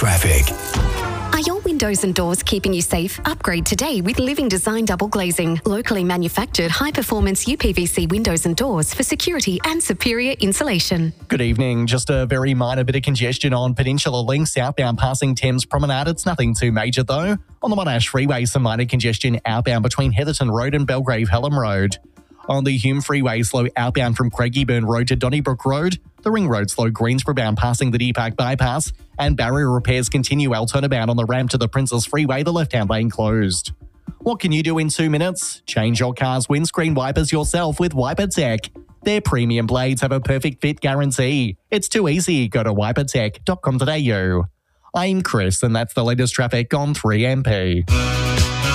traffic. Are your windows and doors keeping you safe? Upgrade today with Living Design Double Glazing. Locally manufactured high-performance UPVC windows and doors for security and superior insulation. Good evening. Just a very minor bit of congestion on Peninsula Link southbound passing Thames Promenade. It's nothing too major though. On the Monash Freeway, some minor congestion outbound between Heatherton Road and Belgrave Hallam Road. On the Hume Freeway, slow outbound from Craigieburn Road to Donnybrook Road. The Ring Road slow Greensboro bound passing the Deer Park bypass. And barrier repairs continue Altona bound on the ramp to the Princess Freeway, the left-hand lane closed. What can you do in 2 minutes? Change your car's windscreen wipers yourself with WiperTech. Their premium blades have a perfect fit guarantee. It's too easy. Go to wipertech.com.au. I'm Chris, and that's the latest traffic on 3MP.